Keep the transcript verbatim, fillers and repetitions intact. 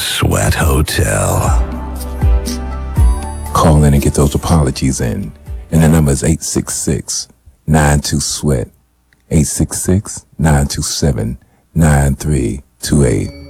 Sweat Hotel. Call in and get those apologies in. And the number is eight six six, nine two, SWEAT. eight six six, nine two seven, nine three two eight.